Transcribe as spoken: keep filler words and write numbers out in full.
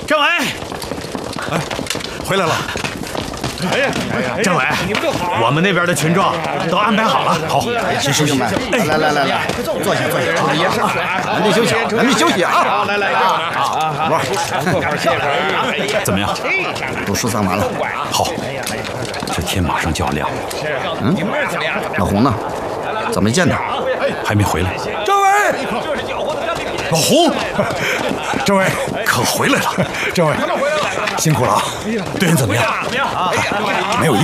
政委，哎，回来了。哎呀，政委，我们那边的群众都安排好了。好， 师兄们，来来来来，坐下坐下，处理些事儿。咱们休息，咱们休息啊！ 来来来，啊， 玩， 怎么样？ 都疏散完了。 好，这天马上就要亮了。 嗯，老洪呢？怎么没见他？ 还没回来。 政委， 老洪，政委可回来了。政委，辛苦了啊！队员怎么样？没有。